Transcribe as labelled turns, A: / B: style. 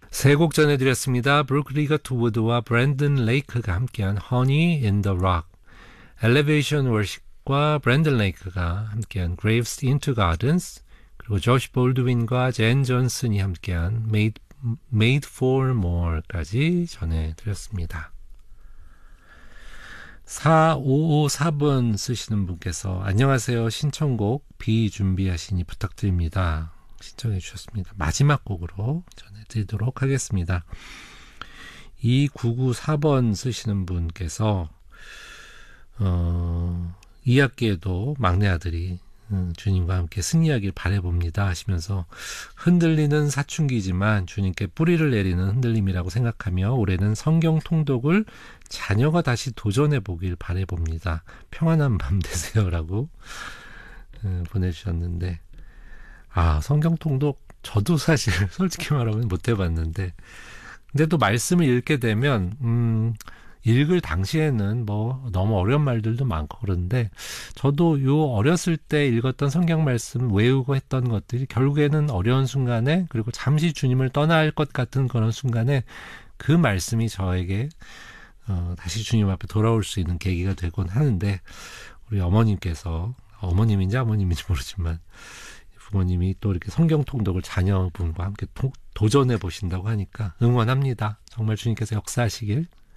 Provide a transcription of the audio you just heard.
A: 세 곡 전해드렸습니다. 브루크 리거트 우드와 브랜든 레이크가 함께한 Honey in the Rock, Elevation Worship과 브랜든 레이크가 함께한 Graves into Gardens, 그리고 조시 볼드윈과 젠 존슨이 함께한 Made for More까지 전해드렸습니다. 4554번 쓰시는 분께서 안녕하세요. 신청곡 비 준비하시니 부탁드립니다. 신청해 주셨습니다. 마지막 곡으로 전해드리도록 하겠습니다. 2994번 쓰시는 분께서 2학기에도 막내 아들이 주님과 함께 승리하길 바라봅니다 하시면서 흔들리는 사춘기지만 주님께 뿌리를 내리는 흔들림이라고 생각하며 올해는 성경 통독을 자녀가 다시 도전해 보길 바라봅니다. 평안한 밤 되세요라고 보내주셨는데, 성경 통독 저도 사실 솔직히 말하면 못 해봤는데, 근데 또 말씀을 읽게 되면 읽을 당시에는 뭐 너무 어려운 말들도 많고 그런데 저도 요 어렸을 때 읽었던 성경 말씀 외우고 했던 것들이 결국에는 어려운 순간에, 그리고 잠시 주님을 떠나야 할 것 같은 그런 순간에 그 말씀이 저에게 다시 주님 앞에 돌아올 수 있는 계기가 되곤 하는데, 우리 어머님께서, 어머님인지 아버님인지 모르지만 부모님이 또 이렇게 성경 통독을 자녀분과 함께 도전해 보신다고 하니까 응원합니다. 정말 주님께서 역사하시길